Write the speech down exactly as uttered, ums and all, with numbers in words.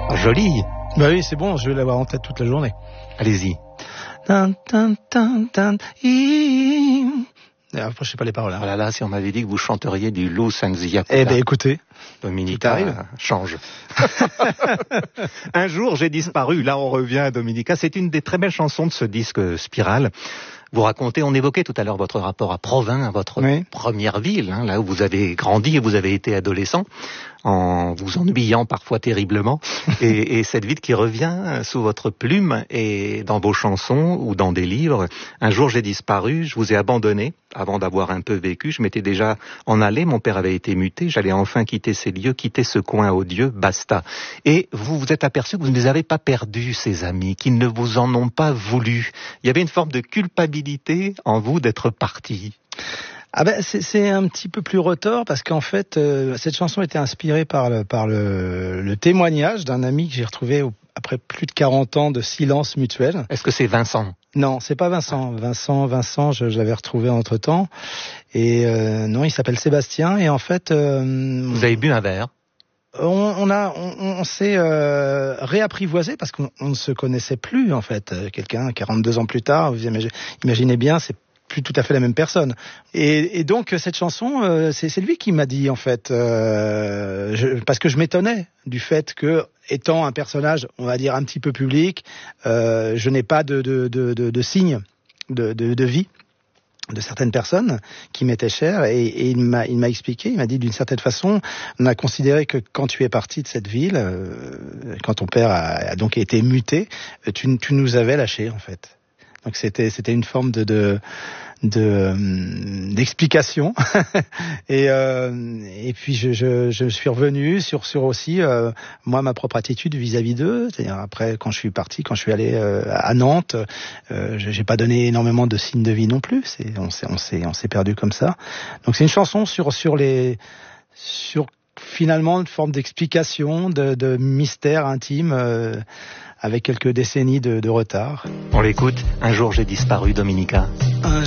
Joli. Bah oui, c'est bon, je vais l'avoir en tête toute la journée. Allez-y. Tan, tan, tan, tan, im. Et après, je sais pas les paroles. Hein. Oh là là, si on m'avait dit que vous chanteriez du Lou Sanzia. Eh ben, écoutez. Dominica, arrive. Change. Un jour, j'ai disparu. Là, on revient à Dominica. C'est une des très belles chansons de ce disque Spirale. Vous racontez, on évoquait tout à l'heure votre rapport à Provins, votre oui. première ville, hein, là où vous avez grandi et vous avez été adolescent, en vous ennuyant parfois terriblement, et, et cette ville qui revient sous votre plume et dans vos chansons ou dans des livres. Un jour j'ai disparu, je vous ai abandonné, avant d'avoir un peu vécu, je m'étais déjà en allé, mon père avait été muté, j'allais enfin quitter ces lieux, quitter ce coin odieux, basta. Et vous vous êtes aperçu que vous ne les avez pas perdus, ces amis, qu'ils ne vous en ont pas voulu. Il y avait une forme de culpabilité en vous d'être parti. Ah ben c'est, c'est un petit peu plus retors parce qu'en fait euh, cette chanson était inspirée par le, par le, le témoignage d'un ami que j'ai retrouvé au, après plus de quarante ans de silence mutuel. Est-ce que c'est Vincent ? Non, c'est pas Vincent. Vincent, Vincent, je, je l'avais retrouvé entre temps. Et euh, non, il s'appelle Sébastien. Et en fait, euh, vous avez bu un verre ? On, on a, on, on s'est euh, réapprivoisé parce qu'on on ne se connaissait plus en fait. Quelqu'un quarante-deux ans plus tard, vous imaginez, imaginez bien, c'est plus tout à fait la même personne. Et, et donc cette chanson, euh, c'est, c'est lui qui m'a dit en fait, euh, je, parce que je m'étonnais du fait que, étant un personnage, on va dire un petit peu public, euh, je n'ai pas de, de, de, de, de signes de, de, de vie de certaines personnes qui m'étaient chères, et, et il m'a il m'a expliqué, il m'a dit d'une certaine façon, on a considéré que quand tu es parti de cette ville, euh, quand ton père a, a donc été muté, tu, tu nous avais lâchés en fait. Donc c'était c'était une forme de de de d'explication et euh, et puis je je je suis revenu sur sur aussi euh, moi ma propre attitude vis-à-vis d'eux. C'est-à-dire après quand je suis parti, quand je suis allé euh, à Nantes, euh, j'ai pas donné énormément de signes de vie non plus. C'est on s'est on s'est on s'est perdu comme ça. Donc c'est une chanson sur sur les sur finalement une forme d'explication, de de mystère intime. Euh, avec quelques décennies de, de retard. On l'écoute. Un jour j'ai disparu, Dominica. Un